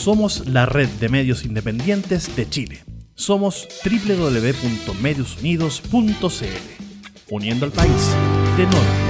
Somos la red de medios independientes de Chile. Somos www.mediosunidos.cl, uniendo al país de norte